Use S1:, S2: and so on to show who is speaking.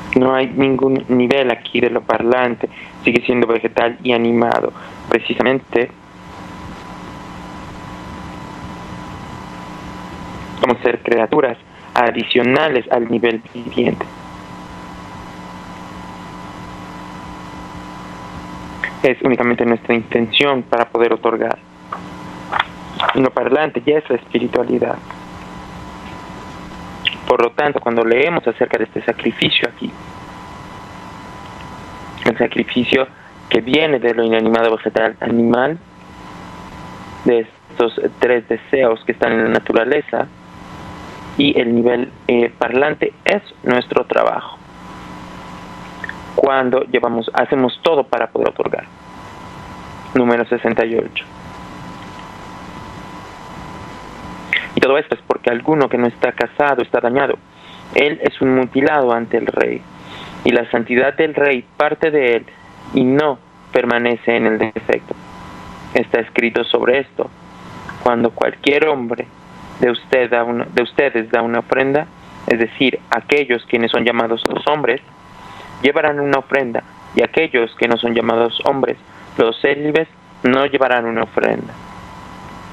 S1: No hay ningún nivel aquí de lo parlante, sigue siendo vegetal y animado. Precisamente vamos a ser criaturas adicionales al nivel viviente. Es únicamente nuestra intención para poder otorgar. Lo parlante ya es la espiritualidad. Por lo tanto, cuando leemos acerca de este sacrificio aquí, el sacrificio que viene de lo inanimado, vegetal, animal, de estos tres deseos que están en la naturaleza, y el nivel parlante es nuestro trabajo. Cuando hacemos todo para poder otorgar. Número 68. Y todo esto es porque alguno que no está casado está dañado. Él es un mutilado ante el rey. Y la santidad del rey parte de él y no permanece en el defecto. Está escrito sobre esto. Cuando cualquier hombre de ustedes da una ofrenda, es decir, aquellos quienes son llamados los hombres, llevarán una ofrenda, y aquellos que no son llamados hombres, los célibes, no llevarán una ofrenda.